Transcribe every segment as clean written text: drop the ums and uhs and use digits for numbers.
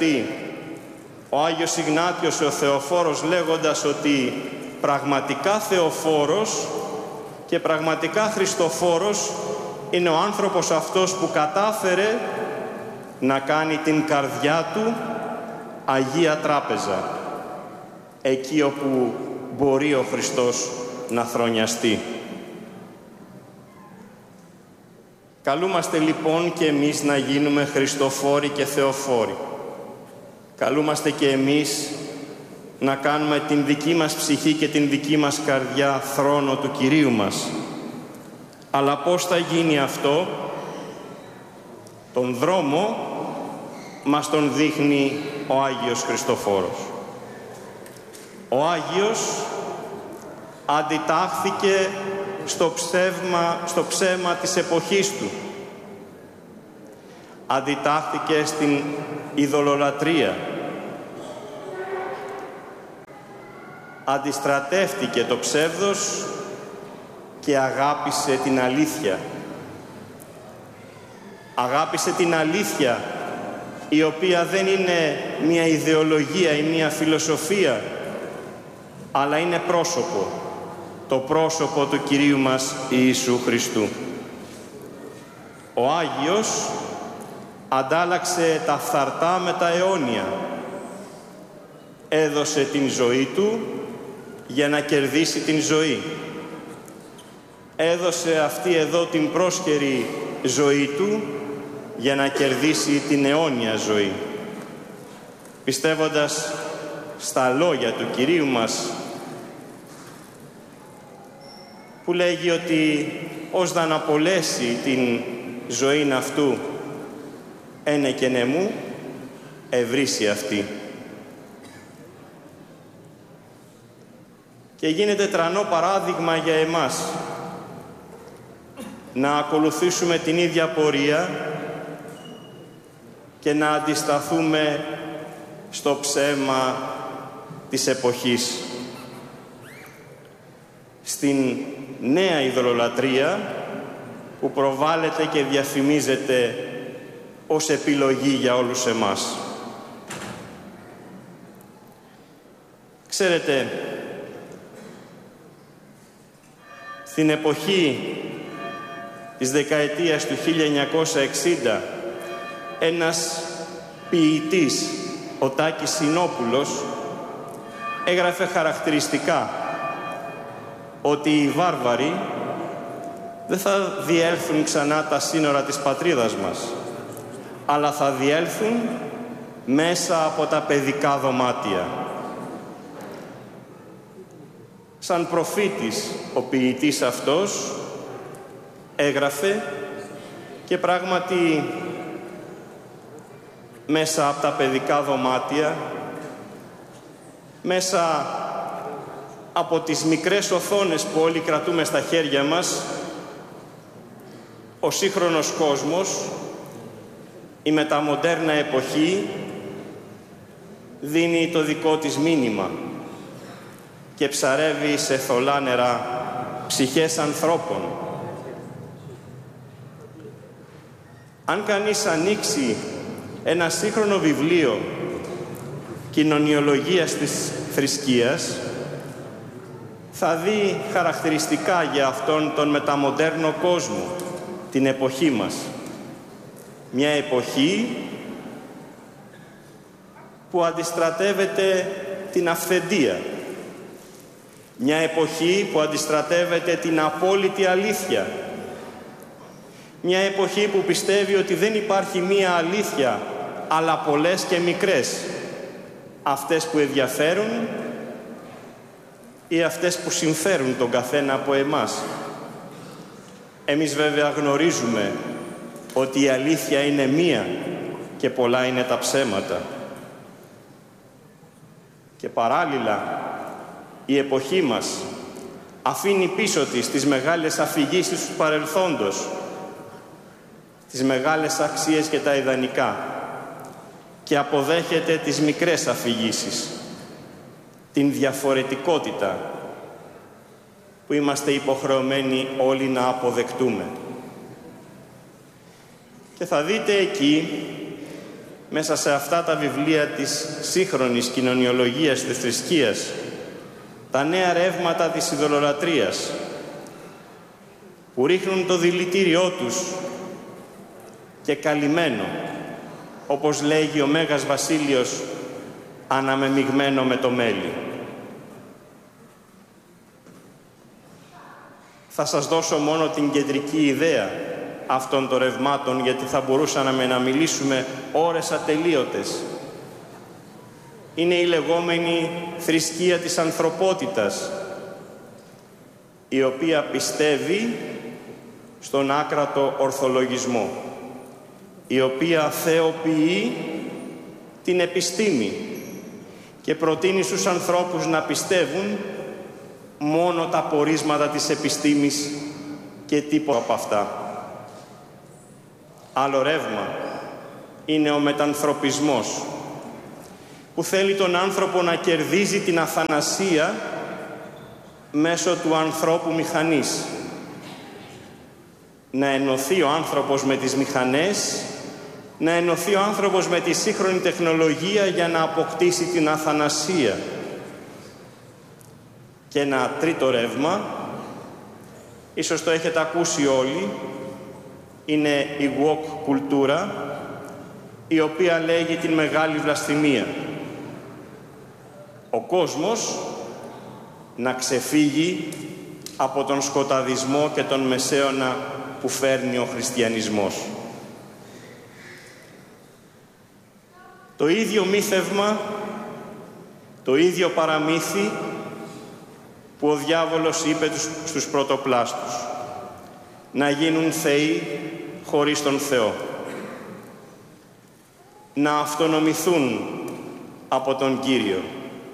αυτή ο Άγιος Ιγνάτιος ο Θεοφόρος, λέγοντας ότι πραγματικά Θεοφόρος και πραγματικά Χριστοφόρος είναι ο άνθρωπος αυτός που κατάφερε να κάνει την καρδιά του Αγία Τράπεζα, εκεί όπου μπορεί ο Χριστός να θρονιαστεί. Καλούμαστε λοιπόν και εμείς να γίνουμε Χριστοφόροι και Θεοφόροι. Καλούμαστε και εμείς να κάνουμε την δική μας ψυχή και την δική μας καρδιά θρόνο του Κυρίου μας. Αλλά πώς θα γίνει αυτό? Τον δρόμο μας τον δείχνει ο Άγιος Χριστοφόρος. Ο Άγιος αντιτάχθηκε στο ψέμα της εποχής του. Αντιτάχθηκε στην ειδωλολατρία. Αντιστρατεύτηκε το ψεύδος και αγάπησε την αλήθεια. Αγάπησε την αλήθεια, η οποία δεν είναι μια ιδεολογία ή μια φιλοσοφία, αλλά είναι πρόσωπο. Το πρόσωπο του Κυρίου μας Ιησού Χριστού. Ο Άγιος αντάλλαξε τα φθαρτά με τα αιώνια. Έδωσε την ζωή του για να κερδίσει την ζωή. Έδωσε αυτή εδώ την πρόσχερη ζωή του για να κερδίσει την αιώνια ζωή. Πιστεύοντας στα λόγια του Κυρίου μας, που λέγει ότι ως να απολέσει την ζωήν αυτού ένε και νεμού, ευρύσει αυτή. Και γίνεται τρανό παράδειγμα για εμάς να ακολουθήσουμε την ίδια πορεία και να αντισταθούμε στο ψέμα της εποχής. Στην νέα ειδωλολατρία που προβάλλεται και διαφημίζεται ως επιλογή για όλους εμάς. Ξέρετε, στην εποχή της δεκαετίας του 1960, ένας ποιητής, ο Τάκης Συνόπουλος, έγραφε χαρακτηριστικά ότι οι βάρβαροι δεν θα διέλθουν ξανά τα σύνορα της πατρίδας μας, αλλά θα διέλθουν μέσα από τα παιδικά δωμάτια. Σαν προφήτης ο ποιητής αυτός έγραφε και πράγματι μέσα από τα παιδικά δωμάτια, μέσα από τις μικρές οθόνες που όλοι κρατούμε στα χέρια μας, ο σύγχρονος κόσμος, η μεταμοντέρνα εποχή δίνει το δικό της μήνυμα και ψαρεύει σε θολά νερά ψυχές ανθρώπων. Αν κανείς ανοίξει ένα σύγχρονο βιβλίο κοινωνιολογίας της θρησκείας, θα δει χαρακτηριστικά για αυτόν τον μεταμοντέρνο κόσμο, την εποχή μας. Μια εποχή που αντιστρατεύεται την αυθεντία. Μια εποχή που αντιστρατεύεται την απόλυτη αλήθεια. Μια εποχή που πιστεύει ότι δεν υπάρχει μία αλήθεια, αλλά πολλές και μικρές. Αυτές που ενδιαφέρουν ή αυτές που συμφέρουν τον καθένα από εμάς. Εμείς βέβαια γνωρίζουμε ότι η αλήθεια είναι μία και πολλά είναι τα ψέματα. Και παράλληλα, η εποχή μας αφήνει πίσω της τις μεγάλες αφηγήσεις του παρελθόντος, τις μεγάλες αξίες και τα ιδανικά, και αποδέχεται τις μικρές αφηγήσεις, την διαφορετικότητα που είμαστε υποχρεωμένοι όλοι να αποδεκτούμε. Και θα δείτε εκεί μέσα σε αυτά τα βιβλία της σύγχρονης κοινωνιολογίας της θρησκείας, τα νέα ρεύματα της ειδωλολατρίας, που ρίχνουν το δηλητήριό τους και καλυμμένο, όπως λέγει ο Μέγας Βασίλειος, αναμεμειγμένο με το μέλι. Θα σας δώσω μόνο την κεντρική ιδέα αυτών των ρευμάτων, γιατί θα μπορούσαμε να μιλήσουμε ώρες ατελείωτες. Είναι η λεγόμενη θρησκεία της ανθρωπότητας, η οποία πιστεύει στον άκρατο ορθολογισμό, η οποία θεοποιεί την επιστήμη και προτείνει στους ανθρώπους να πιστεύουν μόνο τα πορίσματα της επιστήμης και τίποτα από αυτά. Άλλο ρεύμα είναι ο μετανθρωπισμός, που θέλει τον άνθρωπο να κερδίζει την αθανασία μέσω του ανθρώπου μηχανής. Να ενωθεί ο άνθρωπος με τις μηχανές, να ενωθεί ο άνθρωπος με τη σύγχρονη τεχνολογία για να αποκτήσει την αθανασία. Και ένα τρίτο ρεύμα, ίσως το έχετε ακούσει όλοι, είναι η woke κουλτούρα, η οποία λέγει την μεγάλη βλασφημία. Ο κόσμος να ξεφύγει από τον σκοταδισμό και τον μεσαίωνα που φέρνει ο χριστιανισμός. Το ίδιο μύθευμα, το ίδιο παραμύθι που ο διάβολος είπε στους πρωτοπλάστους, να γίνουν θεοί χωρίς τον Θεό, να αυτονομηθούν από τον Κύριο.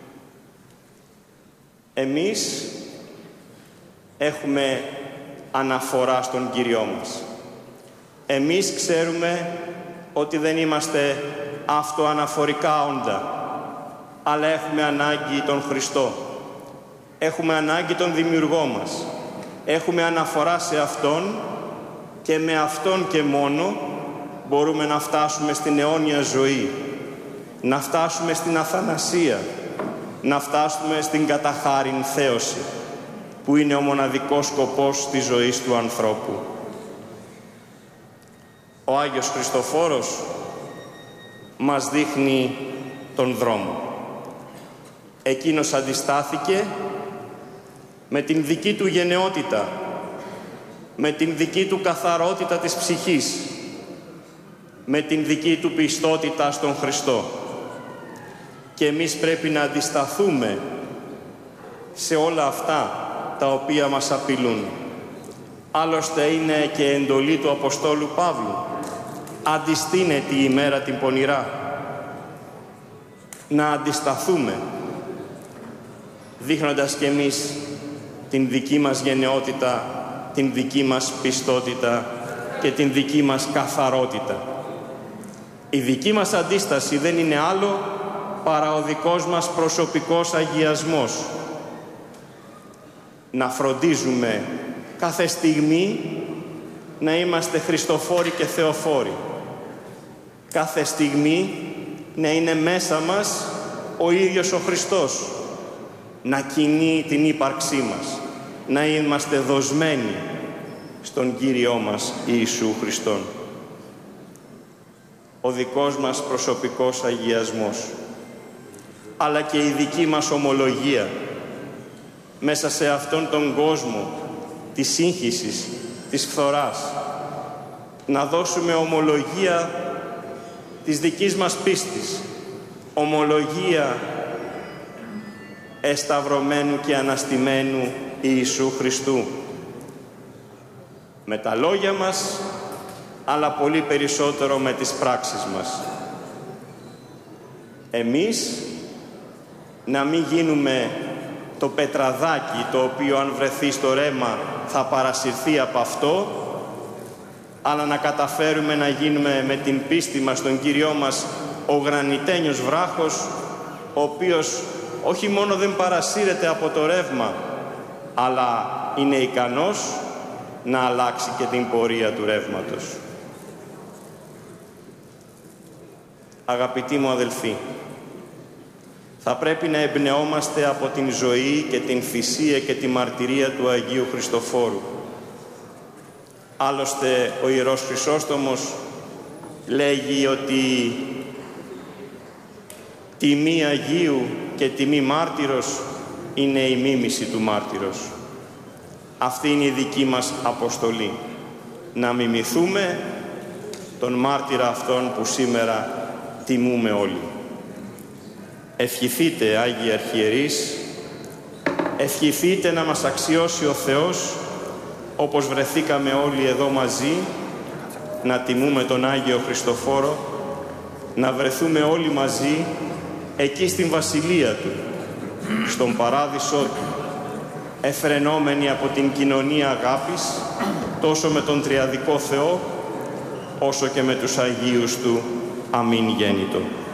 Εμείς έχουμε αναφορά στον Κύριό μας. Εμείς ξέρουμε ότι δεν είμαστε αυτοαναφορικά όντα, αλλά έχουμε ανάγκη τον Χριστό. Έχουμε ανάγκη τον Δημιουργό μας. Έχουμε αναφορά σε Αυτόν και με Αυτόν και μόνο μπορούμε να φτάσουμε στην αιώνια ζωή, να φτάσουμε στην αθανασία, να φτάσουμε στην καταχάριν θέωση, που είναι ο μοναδικός σκοπός της ζωής του ανθρώπου. Ο Άγιος Χριστοφόρος μας δείχνει τον δρόμο. Εκείνος αντιστάθηκε με την δική του γενναιότητα, με την δική του καθαρότητα της ψυχής, με την δική του πιστότητα στον Χριστό. Και εμείς πρέπει να αντισταθούμε σε όλα αυτά τα οποία μας απειλούν. Άλλωστε είναι και εντολή του Αποστόλου Παύλου. Αντιστείνεται η ημέρα την πονηρά. Να αντισταθούμε, δείχνοντας κι εμείς την δική μας γενναιότητα, την δική μας πιστότητα και την δική μας καθαρότητα. Η δική μας αντίσταση δεν είναι άλλο παρά ο δικός μας προσωπικός αγιασμός. Να φροντίζουμε κάθε στιγμή να είμαστε Χριστοφόροι και Θεοφόροι. Κάθε στιγμή να είναι μέσα μας ο ίδιος ο Χριστός, να κινεί την ύπαρξή μας, να είμαστε δοσμένοι στον Κύριό μας Ιησού Χριστόν. Ο δικός μας προσωπικός αγιασμός, αλλά και η δική μας ομολογία μέσα σε αυτόν τον κόσμο της σύγχυσης, της φθοράς, να δώσουμε ομολογία της δικής μας πίστης, ομολογία εσταυρωμένου και αναστημένου Ιησού Χριστού. Με τα λόγια μας, αλλά πολύ περισσότερο με τις πράξεις μας. Εμείς να μην γίνουμε το πετραδάκι το οποίο αν βρεθεί στο ρέμα θα παρασυρθεί από αυτό, αλλά να καταφέρουμε να γίνουμε με την πίστη μας στον Κύριό μας ο γρανιτένιος βράχος, ο οποίος όχι μόνο δεν παρασύρεται από το ρεύμα, αλλά είναι ικανός να αλλάξει και την πορεία του ρεύματος. Αγαπητοί μου αδελφοί, θα πρέπει να εμπνεόμαστε από την ζωή και την θυσία και τη μαρτυρία του Αγίου Χριστοφόρου. Άλλωστε, ο Ιερός Χρυσόστομος λέγει ότι τιμή Αγίου και τιμή μάρτυρος είναι η μίμηση του μάρτυρος. Αυτή είναι η δική μας αποστολή. Να μιμηθούμε τον μάρτυρα αυτόν που σήμερα τιμούμε όλοι. Ευχηθείτε, Άγιοι Αρχιερείς, ευχηθείτε να μας αξιώσει ο Θεός, όπως βρεθήκαμε όλοι εδώ μαζί, να τιμούμε τον Άγιο Χριστοφόρο, να βρεθούμε όλοι μαζί εκεί στην Βασιλεία Του, στον Παράδεισό Του, εφρενόμενοι από την κοινωνία αγάπης, τόσο με τον Τριαδικό Θεό, όσο και με τους Αγίους Του. Αμήν γέννητο.